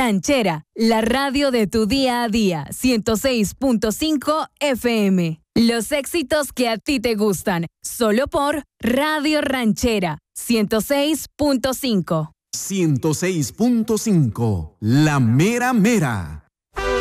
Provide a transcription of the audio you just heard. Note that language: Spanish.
Ranchera, la radio de tu día a día, 106.5 FM. Los éxitos que a ti te gustan, solo por Radio Ranchera, 106.5. 106.5, la mera mera.